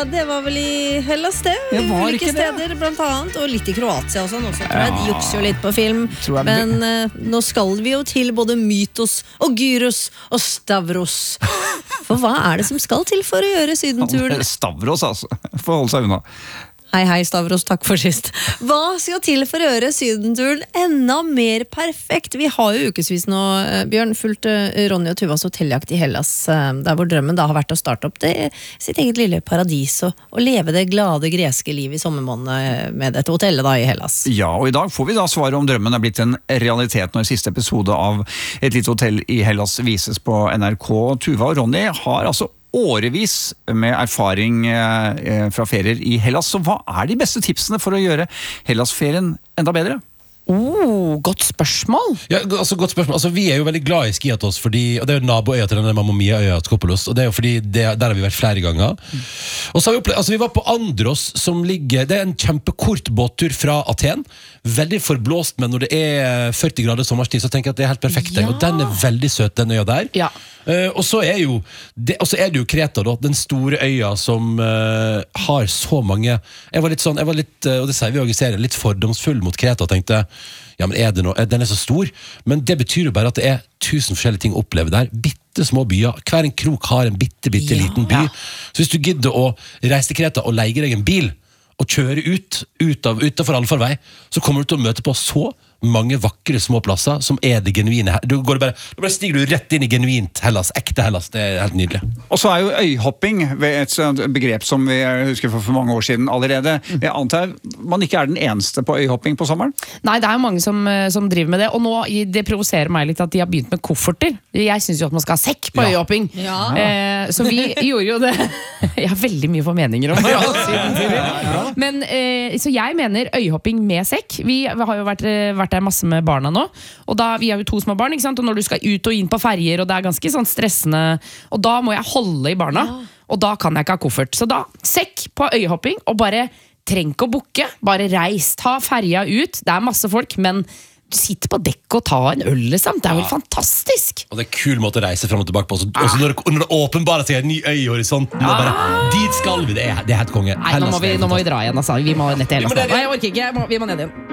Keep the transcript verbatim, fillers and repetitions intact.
Det var vel i Hellas det, ulike steder blant annet, og litt i Kroatia og sånn også, tror jeg. De jukser jo litt på film, men uh, nå skal vi jo til både Mytos og Gyros og Stavros. For hva er det som skal til for å gjøre sydenturen? Stavros, altså. Får holde seg unna. Hei, hei, Stavros, takk for sist. Hva skal til for å gjøre sydenturen enda mer perfekt? Vi har jo ukesvis nå, Bjørn, fulgt Ronny og Tuvas hotelljakt i Hellas, der hvor drømmen da har vært å starte opp det, sitt eget lille paradis og, og leve det glade greske liv i sommermåneden med dette hotellet da i Hellas. Ja, og i dag får vi da svaret om drømmen er blitt en realitet når siste episode av Et lite hotell i Hellas vises på N R K. Tuva og Ronny har altså årevis med erfaring eh, fra ferier i Hellas. Så hva er de beste tipsene for å gjøre Hellas-ferien enda bedre? Oh, godt spørsmål. Ja, altså godt spørsmål. Altså, vi er jo veldig glad i Skiathos, fordi, og det er jo naboøya til denne Mamma Mia-øya Skopolos, og det er jo fordi det, der har vi vært flere ganger. Mm. Og så har vi opplevd, altså vi var på Andros, som ligger, det er en kjempekort båttur fra Aten, veldig forblåst, men når det er førti grader sommerstid, så tenker jeg at det er helt perfekt. Ja. Og den er veldig søt, den øya der. Ja. Uh, og så er jo det, og så er det jo Kreta da, den store øya som uh, har så mange. Jeg var litt sånn, jeg var litt, uh, og det sier vi også i serien, litt fordomsfull mot Kreta, og tenkte ja, men er det noe, den er så stor, men det betyr jo bare at det er tusen forskjellige ting å oppleve der, bitte små byer, hver en krok har en bitte, bitte ja, liten by, ja. Så hvis du gidder å reise til Kreta og leie deg en bil, og kjøre ut, ut av, utenfor allfarvei, så kommer du til å møte på så mange vakre små plasser som er det genuine her. Du går bare, du bare stiger du rett inn i genuint Hellas, ekte Hellas, det er helt nydelig. Og så er jo øyhopping et begrep som vi husker for, for mange år siden allerede. Jeg antar man ikke er den eneste på øyhopping på sommeren? Nei, det er jo mange som, som driver med det, og nå det provoserer meg litt at de har begynt med kofferter. Jeg synes jo at man skal ha sekk på ja. øyhopping. Ja. Eh, så vi gjorde jo det. Jeg har veldig mye formeninger om det. Ja, ja. Men, eh, så jeg mener øyhopping med sekk. Vi har jo vært, vært der masse med barna nå, og da, vi har jo to små barn, ikke sant? Og når du skal ut og inn på ferger, og det er ganske sånn stressende, og da må jeg holde i barna, ja. Og da kan jeg ikke ha koffert. Så da, sekk på øyhopping, og bare treng ikke å bukke, bare reis, ta ferja ut, det er masse folk, men sitte på dekk og ta en øl liksom. Det er jo ja. fantastisk. Og det er kul måte å reise frem og tilbake på. Og så når, når det åpenbarer seg en ny øy i horisonten, ja. Og bare, dit skal vi, det er, det er helt konge. Nei, nå må vi, nå må vi dra igjen, altså. Vi må ned til Hellas. Vi, vi må, jeg orker ikke, vi må ned igjen.